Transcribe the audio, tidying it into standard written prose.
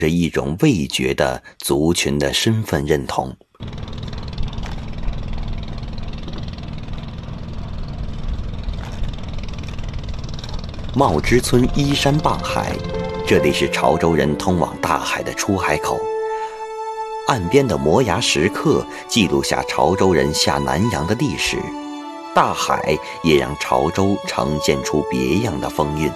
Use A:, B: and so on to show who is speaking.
A: 着一种味觉的族群的身份认同。茂枝村依山傍海，这里是潮州人通往大海的出海口。岸边的摩崖石刻记录下潮州人下南洋的历史，大海也让潮州呈现出别样的风韵。